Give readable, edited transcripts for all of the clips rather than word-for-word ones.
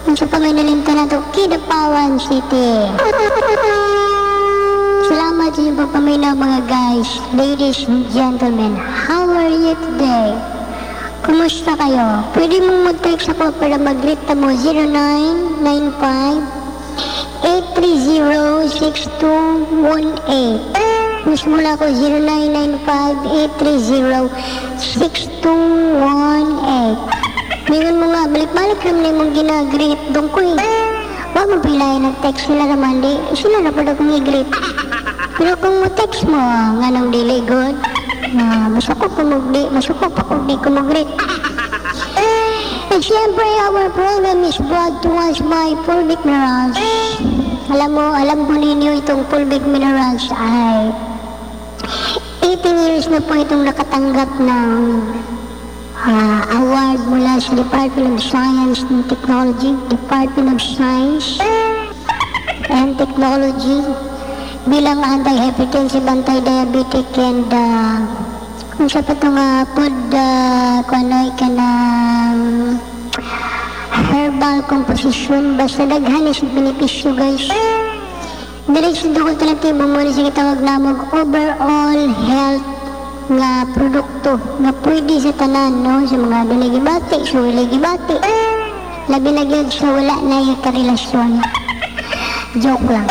Sa panginalinta na to, Kidapawan City. Salamat sa inyong pagpaminaw mga guys, ladies and gentlemen. How are you today? Kumusta kayo? Pwede mong mag-text ako para mag-greet mo 0995-830-6218. Mas mula ko 0995-830-6218. Ngayon mo nga, balik-balik naman na mong ginag-greet doon ko eh. Huwag mo pilayan ng text nila naman di. Sila na pala kong i-greet. Pero kung mo text mo, nga nang dili good, masukok pa kung di ko mag-greet. And syempre, our program is brought to us by Fulvic Minerals. Alam ko ninyo itong Fulvic Minerals ay 18 years na po itong nakatanggap ng award mula sa Department of Science and Technology, Department of Science and Technology bilang anti-hypertensive, anti-diabetic and kung sa pa itong food kuanoy ka ng herbal composition, basta daghan is benepisyo guys. Dili sa dukol talatibo mo na siya kitawag namog overall health nga produkto nga pwede sa tanan, no? Sa mga binigibati, sa wiligibati, labi na gyud sa wala na yung karelasyon. Joke lang.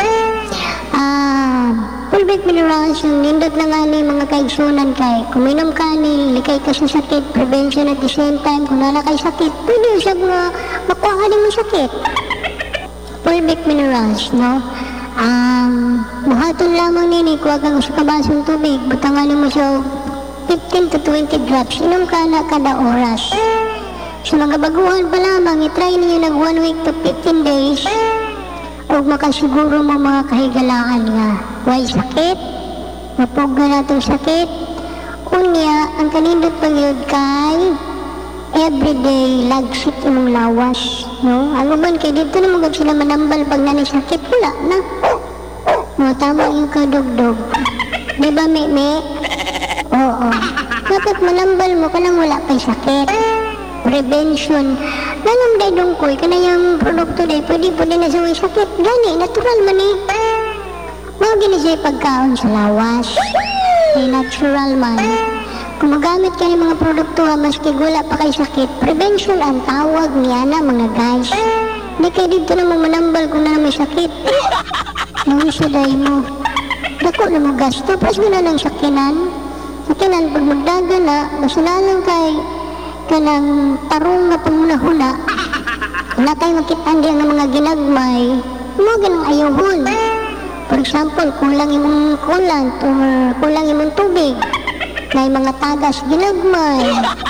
Fulvic Minerals, yung nindot na nga ni mga kaigsunan kay kuminom ka ni, likay ka sa sakit, prevention at the same time, kung nala kay sakit, pwede siya makuha ka din mo sakit. Fulvic Minerals, no? Buhaton lamang nini, kuha ka sa kabasong tubig, butangan mo siya 15 to 20 drops, inom ka na kada oras. Sa mga baguhan pa lamang, itry niyo nag 1 week to 15 days o makasiguro mo mga kahigalaan nga. Why sakit? Mapog na itong sakit. Unya, ang kanindot pangyod kay everyday lagsik imong lawas. No? Ang uban kay dito na magag sila manambal pag nanisakit, wala na. No, tama yung kadugdog. Diba, me? Oo. Dapat manambal mo ka lang wala pa'y sakit. Prevention. Nanamday dungkoy ka na yung produkto day. Pwede na sa may sakit. Gani, natural man eh. Mga ginisay pagkaon sa lawas. Ay natural man. Kung magamit ka ng mga produkto maski wala pa kay sakit, prevention ang tawag niya na mga guys. Hindi kayo dito na manambal kung na may sakit. Nung isuday mo. Dako na mo gasto. Pas mo na ng sakinan. Sakinan, pag magdaga na, masalalang kay kanang tarong na pamunahuna. Wala kayo makitaan diyan ng mga ginagmay. Mga ganang ayuhon. For example, kulang imong kulant or kulang imong tubig. May mga tagas ginagmay.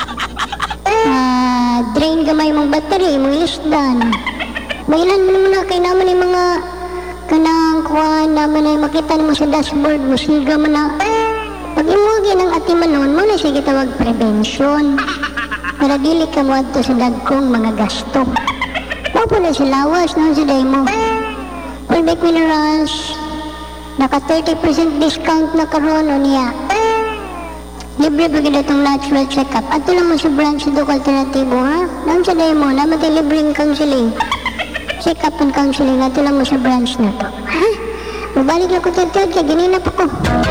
Drain gamay mong battery, mong isdan. Bailan mo naman na kayo naman yung mga kanang kuhaan naman ay makita mo sa dashboard mo, siga mo na. Pag imuagi ng atimanon mo na siya kitawag prevention. Para dili ka mo ato sa dagkong mga gasto. Papo na sa lawas no, sa day mo. Fulvic Minerals, naka 30% discount na karon o niya. Libre ba gina itong natural check-up? Ato lang mo sa branch sa Duke Alternativo, ha? Nang sa day mo, naman tayo libreng counseling. Check-up and counseling, ato lang mo sa branch na to. Ha? Mabalik na ko tagtag, kaya ganina pa ko.